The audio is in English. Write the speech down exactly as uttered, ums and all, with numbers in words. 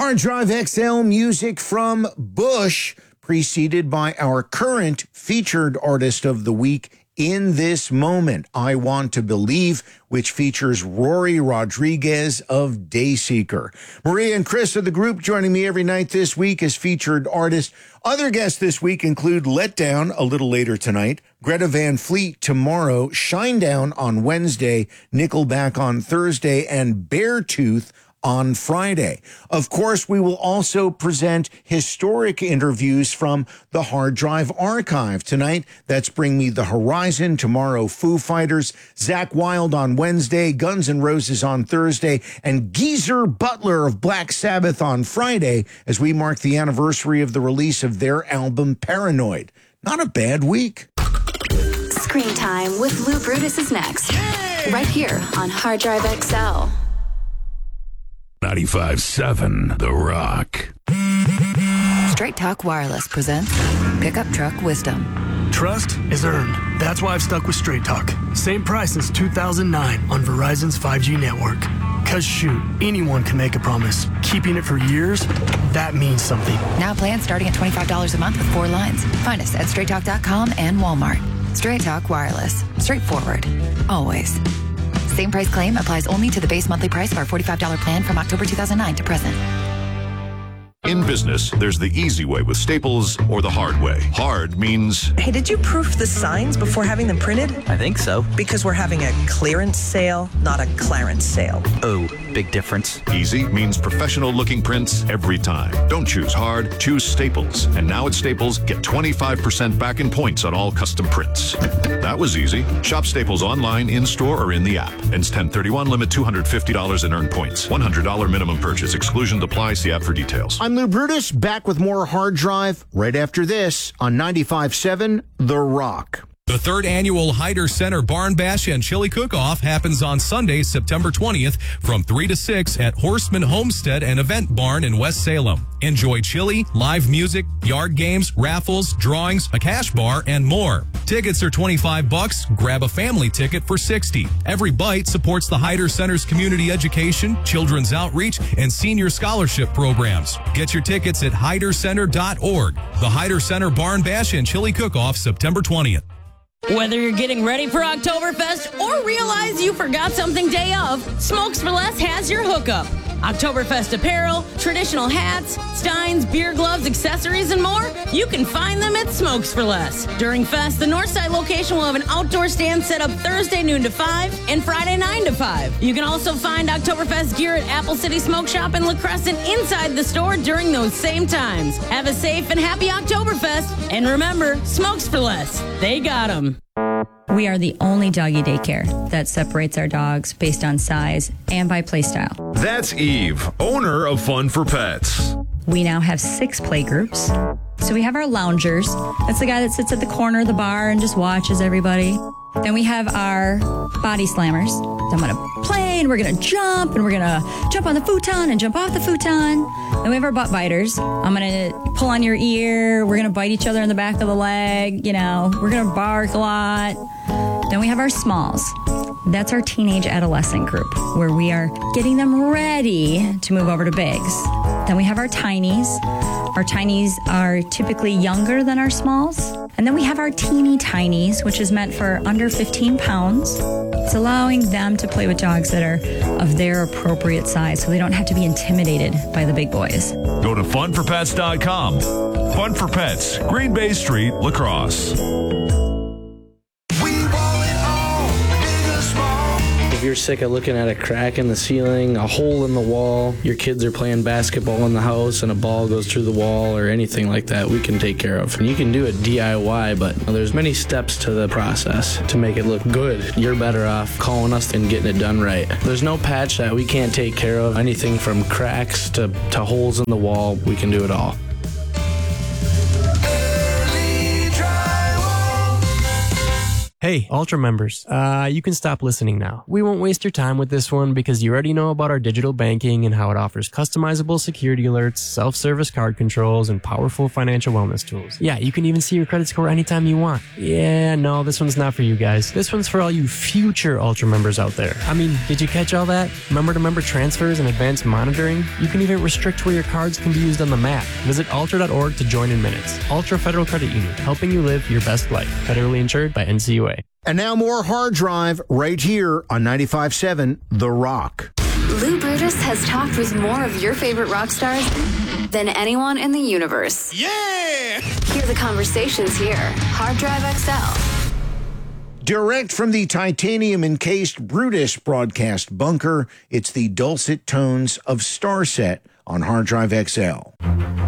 Hard Drive X L music from Bush, preceded by our current featured artist of the week, In This Moment, I Want to Believe, which features Rory Rodriguez of Dayseeker. Maria and Chris of the group joining me every night this week as featured artists. Other guests this week include Letdown a little later tonight, Greta Van Fleet tomorrow, Shinedown on Wednesday, Nickelback on Thursday, and Beartooth on Friday. Of course, we will also present historic interviews from the Hard Drive Archive. Tonight, that's Bring Me the Horizon. Tomorrow, Foo Fighters. Zakk Wylde on Wednesday. Guns N' Roses on Thursday. And Geezer Butler of Black Sabbath on Friday as we mark the anniversary of the release of their album Paranoid. Not a bad week. Screen Time with Lou Brutus is next. Yay! Right here on Hard Drive X L. ninety-five point seven The Rock. Straight Talk Wireless presents Pickup Truck Wisdom. Trust is earned. That's why I've stuck with Straight Talk. Same price since two thousand nine on Verizon's five G network. Cause shoot, anyone can make a promise. Keeping it for years, that means something. Now plans starting at twenty-five dollars a month with four lines. Find us at straight talk dot com and Walmart. Straight Talk Wireless. Straightforward. Always. Same price claim applies only to the base monthly price of our forty-five dollars plan from October two thousand nine to present. In business, there's the easy way with Staples or the hard way. Hard means... Hey, did you proof the signs before having them printed? I think so. Because we're having a clearance sale, not a Clarence sale. Oh, big difference. Easy means professional-looking prints every time. Don't choose hard, choose Staples. And now at Staples, get twenty-five percent back in points on all custom prints. That was easy. Shop Staples online, in-store, or in the app. Ends ten thirty-one, limit two hundred fifty dollars in earned points. one hundred dollars minimum purchase. Exclusion applies. See app for details. I'm Lou Brutus, back with more Hard Drive right after this on ninety-five point seven The Rock. The third annual Hyder Center Barn Bash and Chili Cook-Off happens on Sunday, September twentieth from three to six at Horseman Homestead and Event Barn in West Salem. Enjoy chili, live music, yard games, raffles, drawings, a cash bar, and more. Tickets are twenty-five bucks. Grab a family ticket for sixty. Every bite supports the Hyder Center's community education, children's outreach, and senior scholarship programs. Get your tickets at hyder center dot org. The Hyder Center Barn Bash and Chili Cook-Off, September twentieth. Whether you're getting ready for Oktoberfest or realize you forgot something day of, Smokes for Less has your hookup. Oktoberfest apparel, traditional hats, steins, beer gloves, accessories, and more, you can find them at Smokes for Less. During Fest, the Northside location will have an outdoor stand set up Thursday noon to five and Friday nine to five. You can also find Oktoberfest gear at Apple City Smoke Shop and La Crescent inside the store during those same times. Have a safe and happy Oktoberfest, and remember, Smokes for Less. They got them. We are the only doggy daycare that separates our dogs based on size and by play style. That's Eve, owner of Fun for Pets. We now have six play groups. So we have our loungers. That's the guy that sits at the corner of the bar and just watches everybody. Then we have our body slammers. So I'm going to play and we're going to jump and we're going to jump on the futon and jump off the futon. Then we have our butt biters. I'm going to pull on your ear. We're going to bite each other in the back of the leg. You know, we're going to bark a lot. Then we have our smalls. That's our teenage adolescent group where we are getting them ready to move over to bigs. Then we have our tinies. Our tinies are typically younger than our smalls. And then we have our teeny tinies, which is meant for under fifteen pounds. It's allowing them to play with dogs that are of their appropriate size so they don't have to be intimidated by the big boys. Go to fun for pets dot com. Fun for Pets, Green Bay Street, La Crosse. If you're sick of looking at a crack in the ceiling, a hole in the wall, your kids are playing basketball in the house and a ball goes through the wall or anything like that, we can take care of. And you can do it D I Y, but there's many steps to the process to make it look good. You're better off calling us and getting it done right. There's no patch that we can't take care of. Anything from cracks to, to holes in the wall, we can do it all. Hey, Hey, Ultra members, uh, you can stop listening now. We won't waste your time with this one because you already know about our digital banking and how it offers customizable security alerts, self-service card controls, and powerful financial wellness tools. Yeah, you can even see your credit score anytime you want. Yeah, no, this one's not for you guys. This one's for all you future Ultra members out there. I mean, did you catch all that? Member-to-member transfers and advanced monitoring? You can even restrict where your cards can be used on the map. Visit ultra dot org to join in minutes. Ultra Federal Credit Union, helping you live your best life. Federally insured by N C U A. And now more Hard Drive right here on ninety-five point seven The Rock. Lou Brutus has talked with more of your favorite rock stars than anyone in the universe. Yeah! Hear the conversations here. Hard Drive X L. Direct from the titanium-encased Brutus broadcast bunker, it's the dulcet tones of Starset on Hard Drive X L.